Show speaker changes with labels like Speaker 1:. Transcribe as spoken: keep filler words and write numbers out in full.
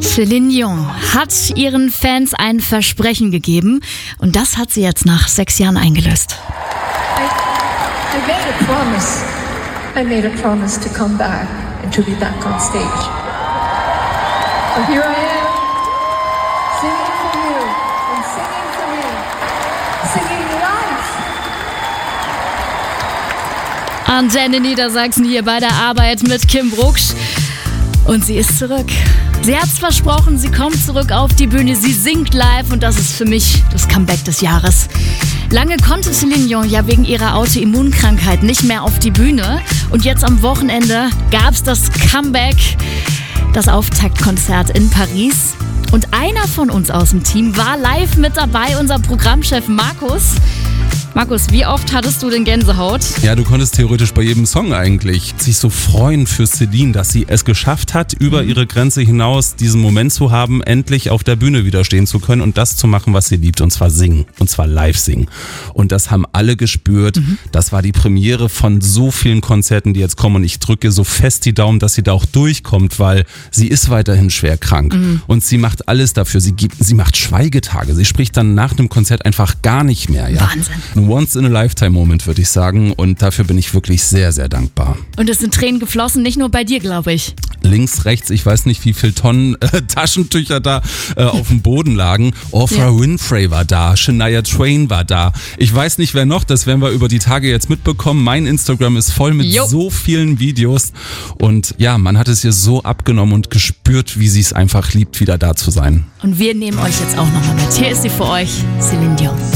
Speaker 1: Céline Dion hat ihren Fans ein Versprechen gegeben und das hat sie jetzt nach sechs Jahren eingelöst.
Speaker 2: I, I made a promise. I made a promise to come back and to be back on stage. So here I am, singing for you and singing for me, singing live.
Speaker 1: Antenne Niedersachsen hier bei der Arbeit mit Kim Brucksch. Und sie ist zurück. Sie hat's versprochen, sie kommt zurück auf die Bühne, sie singt live und das ist für mich das Comeback des Jahres. Lange konnte Céline Dion ja wegen ihrer Autoimmunkrankheit nicht mehr auf die Bühne und jetzt am Wochenende gab's das Comeback, das Auftaktkonzert in Paris. Und einer von uns aus dem Team war live mit dabei, unser Programmchef Markus. Markus, wie oft hattest du denn Gänsehaut?
Speaker 3: Ja, du konntest theoretisch bei jedem Song eigentlich sich so freuen für Céline, dass sie es geschafft hat, über ihre Grenze hinaus diesen Moment zu haben, endlich auf der Bühne wieder stehen zu können und das zu machen, was sie liebt, und zwar singen, und zwar live singen. Und das haben alle gespürt. Mhm. Das war die Premiere von so vielen Konzerten, die jetzt kommen, und ich drücke so fest die Daumen, dass sie da auch durchkommt, weil sie ist weiterhin schwer krank mhm. und sie macht alles dafür. Sie gibt, sie macht Schweigetage. Sie spricht dann nach einem Konzert einfach gar nicht mehr. Ja?
Speaker 1: Wahnsinn.
Speaker 3: Once-in-a-Lifetime-Moment, würde ich sagen. Und dafür bin ich wirklich sehr, sehr dankbar.
Speaker 1: Und es sind Tränen geflossen, nicht nur bei dir, glaube ich.
Speaker 3: Links, rechts, ich weiß nicht, wie viel Tonnen äh, Taschentücher da äh, auf dem Boden lagen. Oprah ja. Winfrey war da, Shania Twain war da. Ich weiß nicht, wer noch, das werden wir über die Tage jetzt mitbekommen. Mein Instagram ist voll mit jo. so vielen Videos. Und ja, man hat es ihr so abgenommen und gespürt, wie sie es einfach liebt, wieder da zu sein.
Speaker 1: Und wir nehmen euch jetzt auch nochmal mit. Hier ist sie für euch, Céline Dion.